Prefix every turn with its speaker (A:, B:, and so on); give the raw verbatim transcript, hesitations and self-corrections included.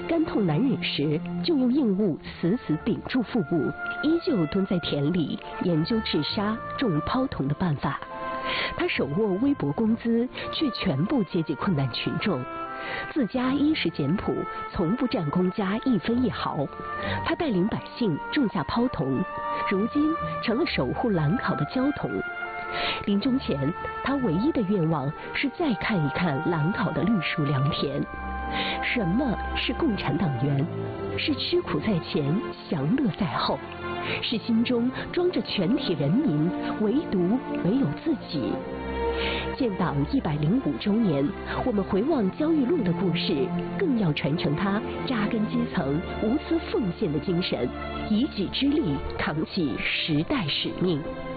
A: 肝痛难忍时，就用硬物死死顶住腹部，依旧蹲在田里研究治沙、种泡桐的办法。他手握微薄工资，却全部接济困难群众。自家衣食简朴，从不占公家一分一毫。他带领百姓种下泡桐，如今成了守护兰考的胶桐。临终前，他唯一的愿望是再看一看兰考的绿树良田。什么是共产党员？是吃苦在前，享乐在后，是心中装着全体人民，唯独没有自己。建党一百零五周年，我们回望焦裕禄的故事，更要传承他扎根基层、无私奉献的精神，以己之力扛起时代使命。